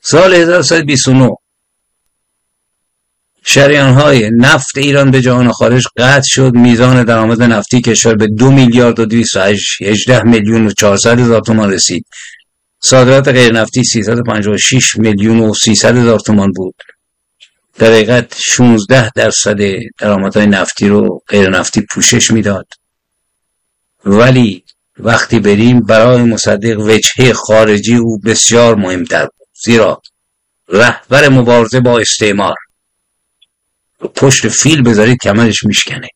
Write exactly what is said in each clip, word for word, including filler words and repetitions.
سال هزار و سیصد و بیست و نه شریان‌های نفت ایران به جهان خارج قطع شد. میزان درآمد نفتی کشور به دو میلیارد و دویست و هجده میلیون و چهارصد هزار تومان رسید. صادرات غیر نفتی سیصد و پنجاه و شش میلیون و سیصد هزار تومان بود. در حقیقت شانزده درصد درآمدهای نفتی رو غیر نفتی پوشش میداد. ولی وقتی بریم برای مصدق وجهه خارجی او بسیار مهمتر بود، زیرا رهبر مبارزه با استعمار پشت فیل بذارید کمرش میشکنه.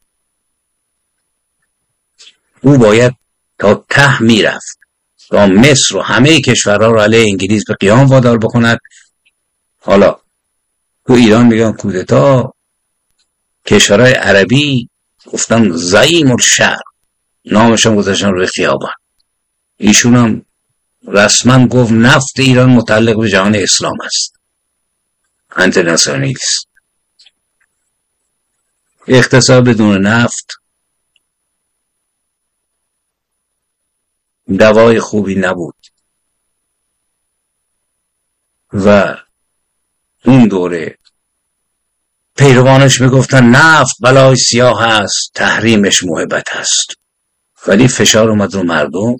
او باید تا ته میرفت تا مصر و همه کشورها رو علیه انگلیس به قیام وادار بکند. حالا تو ایران میگن کودتا، کشورهای عربی گفتن زعیم الشرق، نامشان گذاشتن روی خیابان. ایشون هم رسما گفت نفت ایران متعلق به جهان اسلام است، انترناسیونالیست. اقتصاد بدون نفت دوای خوبی نبود و اون دوره پیروانش میگفتن نفت بلای سیاه است، تحریمش محبت است. ولی فشار اومد رو مردم،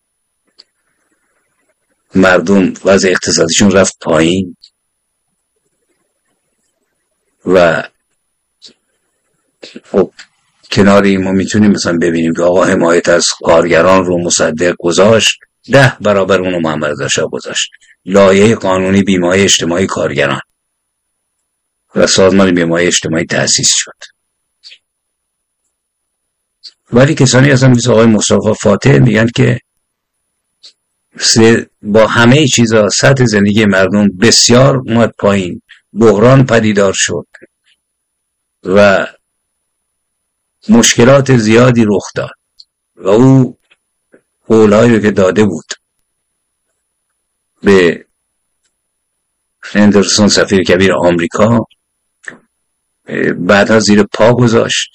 مردم وضع اقتصادیشون رفت پایین و خب کنار این ما میتونیم مثلا ببینیم که آقا حمایت از کارگران رو مصدق گذاشت، ده برابر اونو محمد رضا شاه گذاشت. لایحه قانونی بیمه اجتماعی کارگران و سازمان بیمه اجتماعی تأسیس شد. ولی کسانی هستن مثل آقای مصطفی فاتح میگن که با همه چیزا سطح زندگی مردم بسیار اومد پایین، بحران پدیدار شد و مشکلات زیادی رخ داد و او قولهایی رو که داده بود به اندرسون سفیر کبیر آمریکا بعدها زیر پا گذاشت.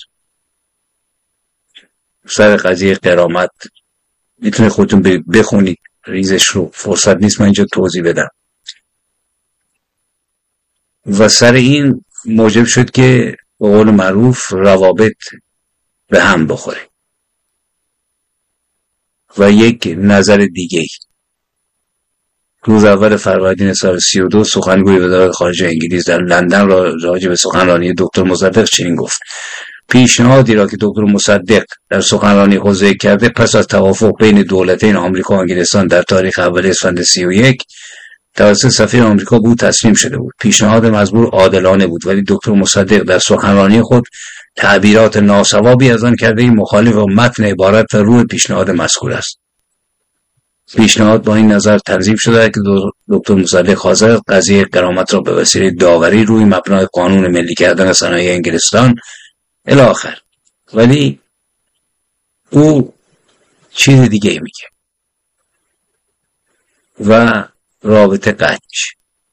سر قضیه غرامت میتونه خودتون بخونید، ریزش رو فرصت نیست من اینجا توضیح بدم. و سر این موجب شد که به قول معروف روابط به هم بخوره. و یک نظر دیگه، روز اول فروردین سال سی و دو سخنگوی وزارت خارجه انگلیس در لندن راجع به سخنرانی دکتر مصدق چنین گفت: پیشنهادی را که دکتر مصدق در سخنرانی خود ذکر کرده پس از توافق بین دولتین آمریکا و انگلستان در تاریخ اول اسفند سی و یک توسط سفیر آمریکا بود تصمیم شده بود. پیشنهاد مزبور عادلانه بود، ولی دکتر مصدق در سخنرانی خود تعبیرات ناسوابی از آن کرده مخالف با متن عبارت و روح پیشنهاد مذکور است. پیشنهاد با این نظر تنظیم شده که دکتر مصدق حاضر قضیه غرامت را به وسیله داوری روی مبنای قانون ملی کردن صنایع انگلستان الی آخر. ولی او چیز دیگه میگه و رابطه قطع میشه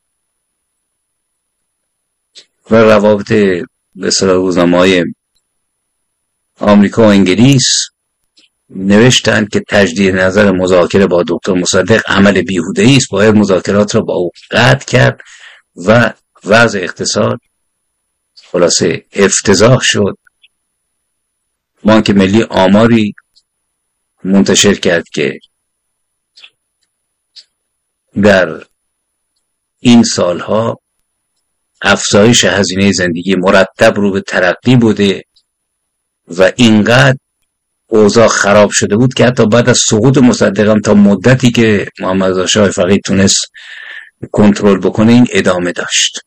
و روابط به اصطلاح روزنامه‌های آمریکا و انگلیس نوشتند که تجدید نظر مذاکره با دکتر مصدق عمل بیهوده‌ای است، باید مذاکرات را با او قطع کرد و وضع اقتصاد خلاصه افتضاح شد. بانک ملی آماری منتشر کرد که در این سالها افزایش هزینه زندگی مرتب رو به ترقی بوده و اینقدر اوضاع خراب شده بود که حتی بعد از سقوط مصدق هم تا مدتی که محمد رضا شاه فقید تونست کنترل بکنه این ادامه داشت.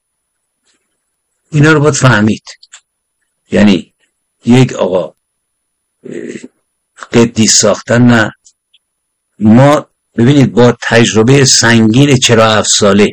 اینا رو باید فهمید. یعنی یک آقا قدیس ساختن نه. ما ببینید با تجربه سنگین چرا هفت ساله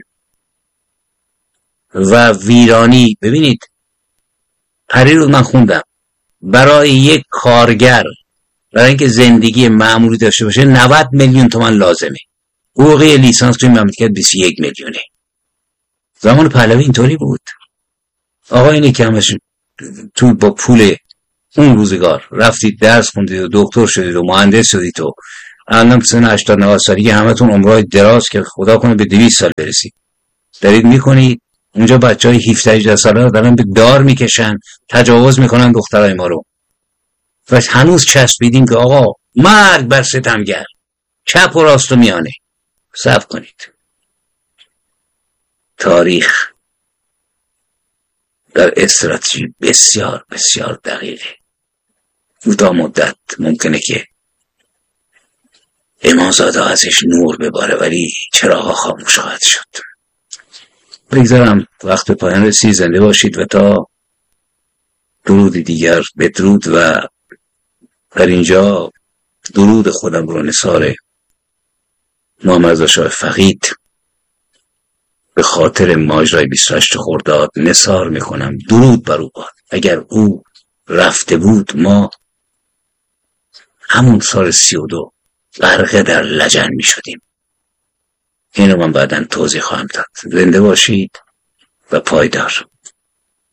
و ویرانی، ببینید پری رو من خوندم برای یک کارگر برای اینکه زندگی معمولی داشته باشه نود میلیون تومان لازمه. حقوق لیسانس توی مملکت بیست و یک میلیونه. زمان پهلوی اینطوری بود. آقا اینه که همش تو با پول اون روزگار رفتید درس خوندید و دکتر شدید و مهندس شدید و الان سن هشتاد نود سالگی همتون عمرای دراز که خدا کنه به دویست سال برسید. دارید میکنید. اونجا بچه های هفده هجده ساله دارن به دار میکشن، تجاوز میکنن دخترای ما رو و هنوز چسبیدیم که آقا مرگ بر ستمگر، چپ و راست و میانه. صبر کنید. تاریخ در استراتژی بسیار بسیار دقیقه. کوتاه مدت ممکنه که امامزاده ازش نور بباره ولی چراغ خاموش خواهد شد. بگذارم وقت به پایان رسید. زنده باشید و تا درود دیگر بدرود. و در اینجا درود خودم رو نثار محمد شاه فقید به خاطر ماجرای بیست و هشت خرداد نثار میکنم. درود بر او باد. اگر او رفته بود ما همون سال سی و دو غرقه در لجن می شدیم. اینو من بعداً توضیح خواهم داد. زنده باشید و پایدار.